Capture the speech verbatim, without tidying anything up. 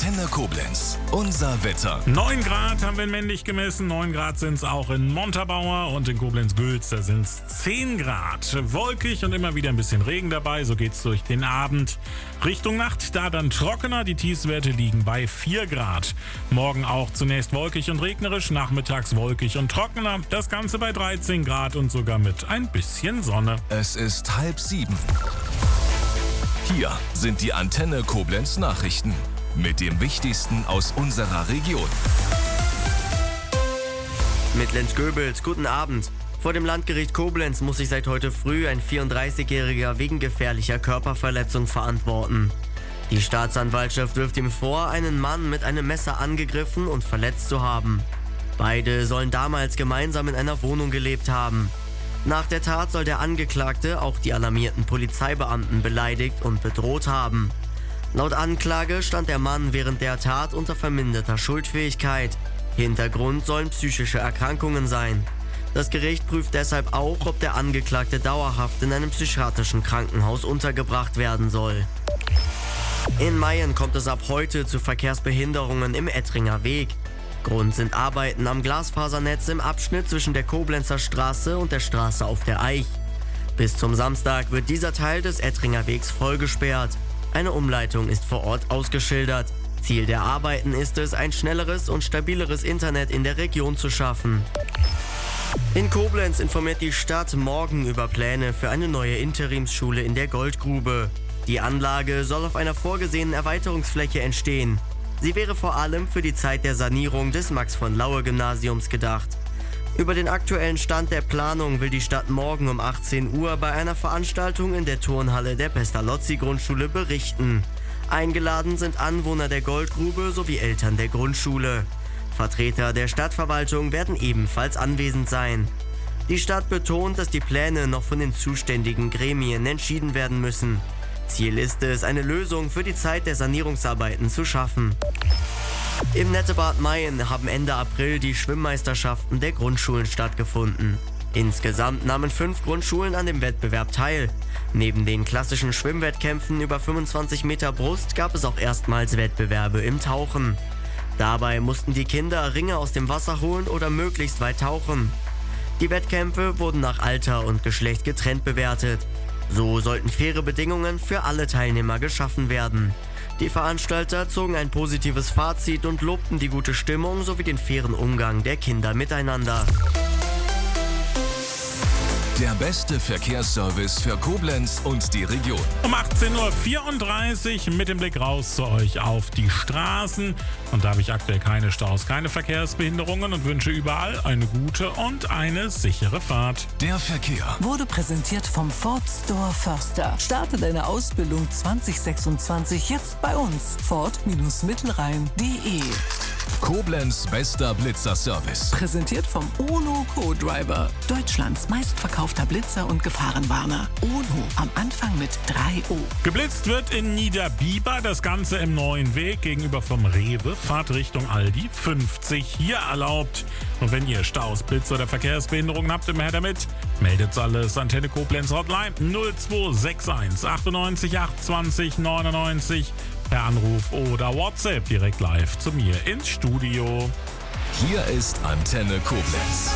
Antenne Koblenz. Unser Wetter. neun Grad haben wir in Männlich gemessen, neun Grad sind es auch in Montabaur und in Koblenz-Gülz, da sind es zehn Grad. Wolkig und immer wieder ein bisschen Regen dabei, so geht's durch den Abend. Richtung Nacht, da dann trockener, die Tiefstwerte liegen bei vier Grad. Morgen auch zunächst wolkig und regnerisch, nachmittags wolkig und trockener, das Ganze bei dreizehn Grad und sogar mit ein bisschen Sonne. Es ist halb sieben. Hier sind die Antenne Koblenz Nachrichten mit dem Wichtigsten aus unserer Region. Mit Lenz Goebels, guten Abend. Vor dem Landgericht Koblenz muss sich seit heute früh ein vierunddreißigjähriger wegen gefährlicher Körperverletzung verantworten. Die Staatsanwaltschaft wirft ihm vor, einen Mann mit einem Messer angegriffen und verletzt zu haben. Beide sollen damals gemeinsam in einer Wohnung gelebt haben. Nach der Tat soll der Angeklagte auch die alarmierten Polizeibeamten beleidigt und bedroht haben. Laut Anklage stand der Mann während der Tat unter verminderter Schuldfähigkeit. Hintergrund sollen psychische Erkrankungen sein. Das Gericht prüft deshalb auch, ob der Angeklagte dauerhaft in einem psychiatrischen Krankenhaus untergebracht werden soll. In Mayen kommt es ab heute zu Verkehrsbehinderungen im Ettringer Weg. Grund sind Arbeiten am Glasfasernetz im Abschnitt zwischen der Koblenzer Straße und der Straße auf der Eich. Bis zum Samstag wird dieser Teil des Ettringer Wegs voll gesperrt. Eine Umleitung ist vor Ort ausgeschildert. Ziel der Arbeiten ist es, ein schnelleres und stabileres Internet in der Region zu schaffen. In Koblenz informiert die Stadt morgen über Pläne für eine neue Interimsschule in der Goldgrube. Die Anlage soll auf einer vorgesehenen Erweiterungsfläche entstehen. Sie wäre vor allem für die Zeit der Sanierung des Max-von-Laue-Gymnasiums gedacht. Über den aktuellen Stand der Planung will die Stadt morgen um achtzehn Uhr bei einer Veranstaltung in der Turnhalle der Pestalozzi-Grundschule berichten. Eingeladen sind Anwohner der Goldgrube sowie Eltern der Grundschule. Vertreter der Stadtverwaltung werden ebenfalls anwesend sein. Die Stadt betont, dass die Pläne noch von den zuständigen Gremien entschieden werden müssen. Ziel ist es, eine Lösung für die Zeit der Sanierungsarbeiten zu schaffen. Im Nettebad Mayen haben Ende April die Schwimmmeisterschaften der Grundschulen stattgefunden. Insgesamt nahmen fünf Grundschulen an dem Wettbewerb teil. Neben den klassischen Schwimmwettkämpfen über fünfundzwanzig Meter Brust gab es auch erstmals Wettbewerbe im Tauchen. Dabei mussten die Kinder Ringe aus dem Wasser holen oder möglichst weit tauchen. Die Wettkämpfe wurden nach Alter und Geschlecht getrennt bewertet. So sollten faire Bedingungen für alle Teilnehmer geschaffen werden. Die Veranstalter zogen ein positives Fazit und lobten die gute Stimmung sowie den fairen Umgang der Kinder miteinander. Der beste Verkehrsservice für Koblenz und die Region. Um achtzehn Uhr vierunddreißig mit dem Blick raus zu euch auf die Straßen. Und da habe ich aktuell keine Staus, keine Verkehrsbehinderungen und wünsche überall eine gute und eine sichere Fahrt. Der Verkehr wurde präsentiert vom Ford Store Förster. Starte deine Ausbildung zwanzig sechsundzwanzig jetzt bei uns. Ford Mittelrhein punkt de. Koblenz bester Blitzerservice. Präsentiert vom Ono Co-Driver. Deutschlands meistverkaufter Blitzer und Gefahrenwarner. Ono am Anfang mit drei O. Geblitzt wird in Niederbiber, das Ganze im neuen Weg gegenüber vom Rewe. Fahrt Richtung Aldi fünfzig hier erlaubt. Und wenn ihr Staus, Blitz oder Verkehrsbehinderungen habt, immer her damit. Meldet alles. Antenne Koblenz Hotline null zwei sechs eins achtundneunzig achtundzwanzig neunundneunzig. Per Anruf oder WhatsApp direkt live zu mir ins Studio. Hier ist Antenne Koblenz.